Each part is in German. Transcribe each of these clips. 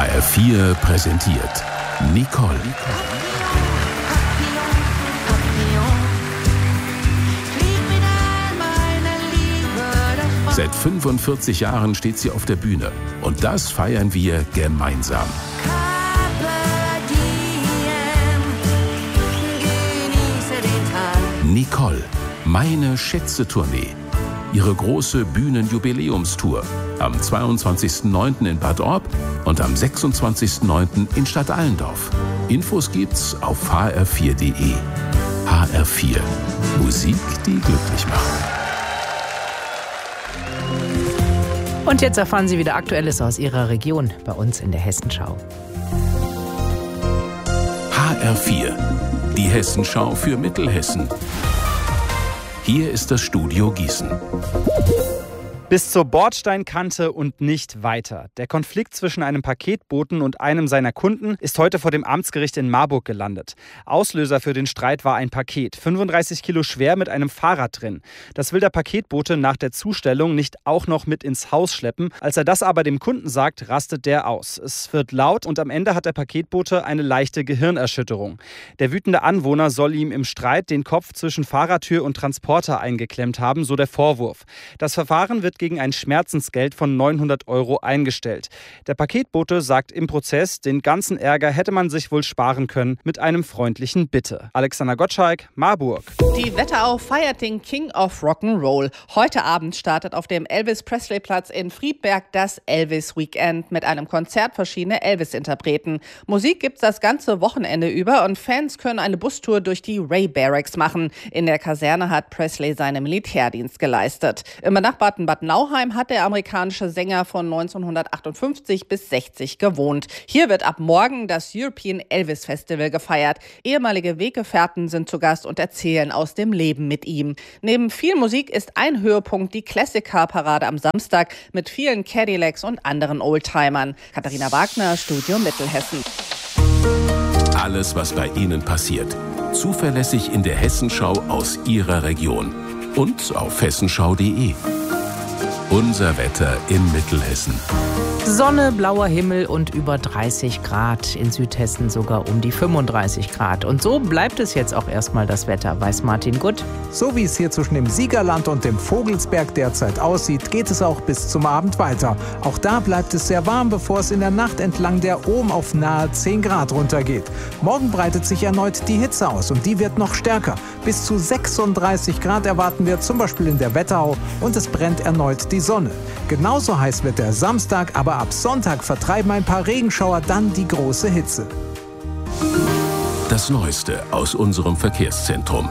HR4 präsentiert Nicole. Seit 45 Jahren steht sie auf der Bühne und das feiern wir gemeinsam. Nicole, meine Schätze-Tournee. Ihre große Bühnenjubiläumstour am 22.09. in Bad Orb und am 26.09. in Stadtallendorf. Infos gibt's auf hr4.de. HR4. Musik, die glücklich macht. Und jetzt erfahren Sie wieder Aktuelles aus Ihrer Region bei uns in der Hessenschau. HR4. Die Hessenschau für Mittelhessen. Hier ist das Studio Gießen. Bis zur Bordsteinkante und nicht weiter. Der Konflikt zwischen einem Paketboten und einem seiner Kunden ist heute vor dem Amtsgericht in Marburg gelandet. Auslöser für den Streit war ein Paket, 35 Kilo schwer mit einem Fahrrad drin. Das will der Paketbote nach der Zustellung nicht auch noch mit ins Haus schleppen. Als er das aber dem Kunden sagt, rastet der aus. Es wird laut und am Ende hat der Paketbote eine leichte Gehirnerschütterung. Der wütende Anwohner soll ihm im Streit den Kopf zwischen Fahrradtür und Transporter eingeklemmt haben, so der Vorwurf. Das Verfahren wird gegen ein Schmerzensgeld von 900 € eingestellt. Der Paketbote sagt im Prozess, den ganzen Ärger hätte man sich wohl sparen können mit einem freundlichen Bitte. Alexander Gottschalk, Marburg. Die Wetterau feiert den King of Rock'n'Roll. Heute Abend startet auf dem Elvis-Presley-Platz in Friedberg das Elvis-Weekend mit einem Konzert verschiedener Elvis-Interpreten. Musik gibt's das ganze Wochenende über und Fans können eine Bustour durch die Ray Barracks machen. In der Kaserne hat Presley seinen Militärdienst geleistet. Im benachbarten Bad Nauheim hat der amerikanische Sänger von 1958 bis 60 gewohnt. Hier wird ab morgen das European Elvis Festival gefeiert. Ehemalige Weggefährten sind zu Gast und erzählen aus dem Leben mit ihm. Neben viel Musik ist ein Höhepunkt die Klassikerparade am Samstag mit vielen Cadillacs und anderen Oldtimern. Katharina Wagner, Studio Mittelhessen. Alles, was bei Ihnen passiert. Zuverlässig in der Hessenschau aus Ihrer Region. Und auf hessenschau.de. Unser Wetter in Mittelhessen. Sonne, blauer Himmel und über 30 Grad. In Südhessen sogar um die 35 Grad. Und so bleibt es jetzt auch erstmal das Wetter, weiß Martin Gutt. So wie es hier zwischen dem Siegerland und dem Vogelsberg derzeit aussieht, geht es auch bis zum Abend weiter. Auch da bleibt es sehr warm, bevor es in der Nacht entlang der Ohm auf nahe 10 Grad runtergeht. Morgen breitet sich erneut die Hitze aus und die wird noch stärker. Bis zu 36 Grad erwarten wir zum Beispiel in der Wetterau und es brennt erneut die Sonne. Genauso heiß wird der Samstag, aber ab Sonntag vertreiben ein paar Regenschauer dann die große Hitze. Das Neueste aus unserem Verkehrszentrum.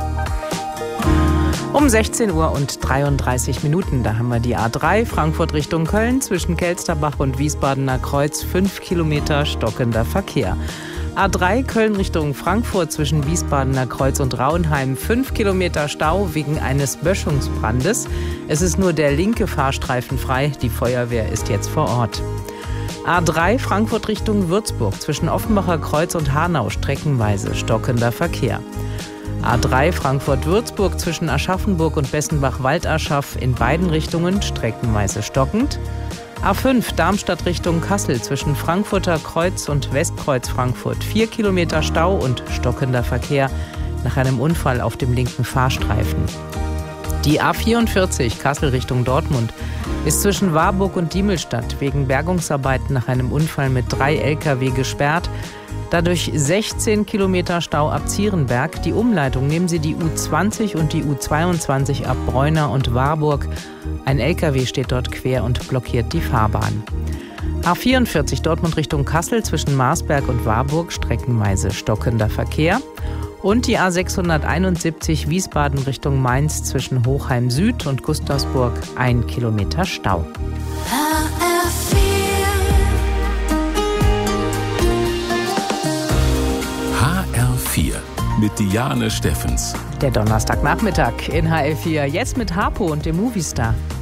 Um 16 Uhr und 33 Minuten, da haben wir die A3 Frankfurt Richtung Köln zwischen Kelsterbach und Wiesbadener Kreuz 5 Kilometer stockender Verkehr. A3 Köln Richtung Frankfurt zwischen Wiesbadener Kreuz und Rauenheim 5 Kilometer Stau wegen eines Böschungsbrandes. Es ist nur der linke Fahrstreifen frei, die Feuerwehr ist jetzt vor Ort. A3 Frankfurt Richtung Würzburg zwischen Offenbacher Kreuz und Hanau streckenweise stockender Verkehr. A3 Frankfurt-Würzburg zwischen Aschaffenburg und Bessenbach-Waldaschaf in beiden Richtungen streckenweise stockend. A5 Darmstadt Richtung Kassel zwischen Frankfurter Kreuz und Westkreuz Frankfurt 4 Kilometer Stau und stockender Verkehr nach einem Unfall auf dem linken Fahrstreifen. Die A44 Kassel Richtung Dortmund ist zwischen Warburg und Diemelstadt wegen Bergungsarbeiten nach einem Unfall mit 3 Lkw gesperrt. Dadurch 16 Kilometer Stau ab Zierenberg. Die Umleitung nehmen Sie die U20 und die U22 ab Bräuna und Warburg. Ein Lkw steht dort quer und blockiert die Fahrbahn. A44 Dortmund Richtung Kassel zwischen Marsberg und Warburg streckenweise stockender Verkehr. Und die A671 Wiesbaden Richtung Mainz zwischen Hochheim Süd und Gustavsburg 1 Kilometer Stau. HR4 mit Diane Steffens. Der Donnerstagnachmittag in HR4, jetzt mit Harpo und dem Movistar.